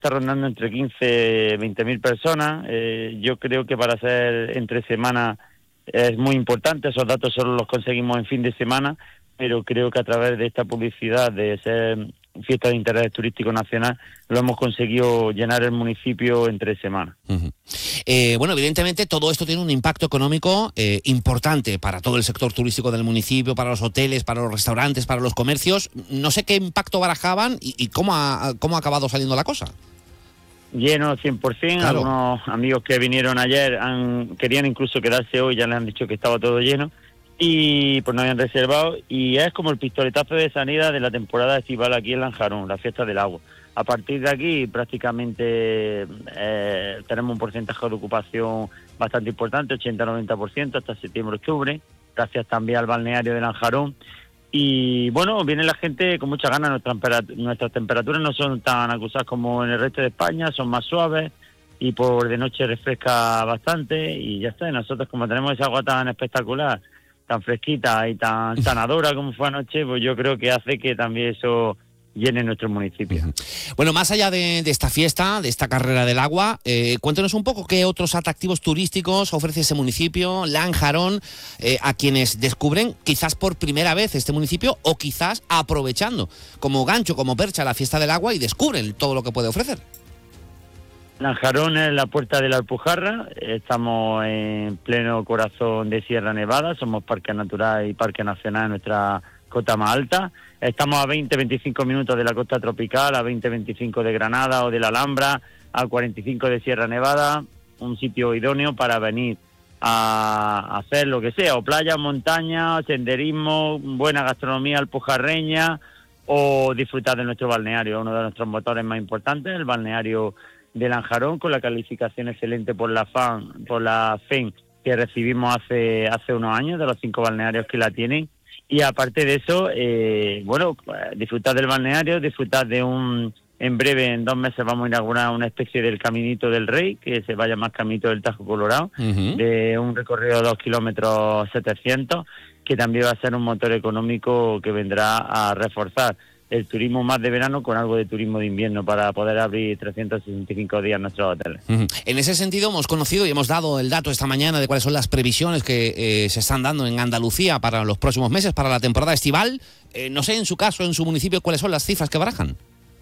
está rondando entre 15 y 20.000 personas. Yo creo que para ser entre semana es muy importante. Esos datos solo los conseguimos en fin de semana, pero creo que a través de esta publicidad de ser fiesta de interés turístico nacional lo hemos conseguido llenar el municipio entre semanas. Bueno, evidentemente todo esto tiene un impacto económico importante para todo el sector turístico del municipio, para los hoteles, para los restaurantes, para los comercios. No sé qué impacto barajaban y cómo ha acabado saliendo la cosa. Lleno 100%, claro. Algunos amigos que vinieron ayer querían incluso quedarse hoy, ya les han dicho que estaba todo lleno y pues no habían reservado, y es como el pistoletazo de salida de la temporada estival aquí en Lanjarón, la fiesta del agua. A partir de aquí prácticamente tenemos un porcentaje de ocupación bastante importante, 80-90% hasta septiembre-octubre, gracias también al balneario de Lanjarón. Y bueno, viene la gente con muchas ganas. Nuestras temperaturas no son tan acusadas como en el resto de España, son más suaves y por de noche refresca bastante y ya está. Y nosotros, como tenemos esa agua tan espectacular, tan fresquita y tan sanadora como fue anoche, pues yo creo que hace que también eso llene nuestro municipio. Bueno, más allá de esta fiesta, de esta carrera del agua, cuéntanos un poco qué otros atractivos turísticos ofrece ese municipio, Lanjarón, a quienes descubren quizás por primera vez este municipio o quizás aprovechando como gancho, como percha la fiesta del agua y descubren todo lo que puede ofrecer. Lanjarón es la puerta de la Alpujarra, estamos en pleno corazón de Sierra Nevada, somos parque natural y parque nacional en nuestra cota más alta. Estamos a 20-25 minutos de la costa tropical, a 20-25 de Granada o de la Alhambra, a 45 de Sierra Nevada, un sitio idóneo para venir a hacer lo que sea, o playa, montaña, senderismo, buena gastronomía alpujarreña o disfrutar de nuestro balneario, uno de nuestros motores más importantes, el balneario de Lanjarón, con la calificación excelente por la FEN que recibimos hace unos años, de los 5 balnearios que la tienen. Y aparte de eso, disfrutar del balneario, disfrutar de en breve, en 2 meses, vamos a inaugurar una especie del Caminito del Rey, que se va a llamar Caminito del Tajo Colorado, de un recorrido de 2 kilómetros 700, que también va a ser un motor económico que vendrá a reforzar el turismo más de verano con algo de turismo de invierno para poder abrir 365 días nuestros hoteles. En ese sentido hemos conocido y hemos dado el dato esta mañana de cuáles son las previsiones que se están dando en Andalucía para los próximos meses, para la temporada estival. No sé, en su caso, en su municipio, ¿cuáles son las cifras que barajan?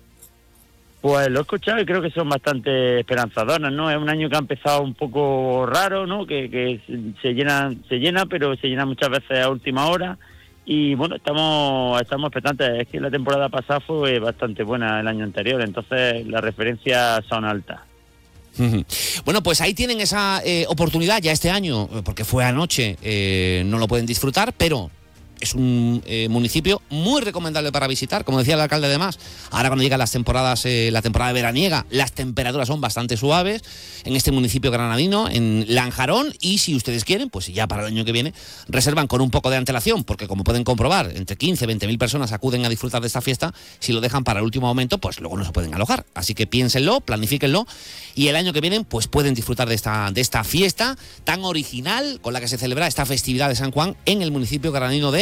Pues lo he escuchado y creo que son bastante esperanzadoras, ¿no? Es un año que ha empezado un poco raro, ¿no? Que se llena, pero se llena muchas veces a última hora. Y bueno, estamos expectantes. Es que la temporada pasada fue bastante buena el año anterior, entonces las referencias son altas. Bueno, pues ahí tienen esa oportunidad ya este año, porque fue anoche, no lo pueden disfrutar, pero es un municipio muy recomendable para visitar, como decía el alcalde además. Ahora cuando llegan las temporadas, la temporada veraniega, las temperaturas son bastante suaves en este municipio granadino, en Lanjarón, y si ustedes quieren, pues ya para el año que viene, reservan con un poco de antelación, porque como pueden comprobar, entre 15 y 20.000 personas acuden a disfrutar de esta fiesta. Si lo dejan para el último momento, pues luego no se pueden alojar. Así que piénsenlo, planifíquenlo, y el año que viene pues pueden disfrutar de esta fiesta tan original con la que se celebra esta festividad de San Juan en el municipio granadino de